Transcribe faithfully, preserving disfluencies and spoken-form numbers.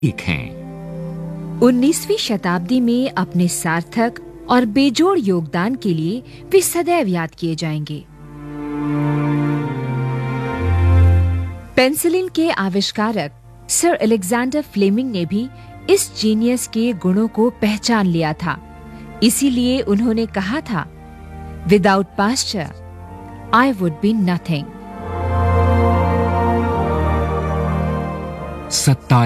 एक हैं। उन्नीसवीं शताब्दी में अपने सार्थक और बेजोड़ योगदान के लिए वे सदैव याद किए जाएंगे। पेंसिलिन के आविष्कारक सर अलेक्जेंडर फ्लेमिंग ने भी इस जीनियस के गुणों को पहचान लिया था। इसीलिए उन्होंने कहा था, without pasture I would be nothing. सत्ता